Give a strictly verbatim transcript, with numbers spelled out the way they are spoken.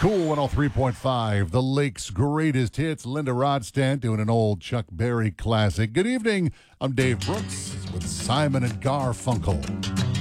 Cool one oh three point five, the Lake's greatest hits. Linda Rodstand doing an old Chuck Berry classic. Good evening. I'm Dave Brooks with Simon and Garfunkel.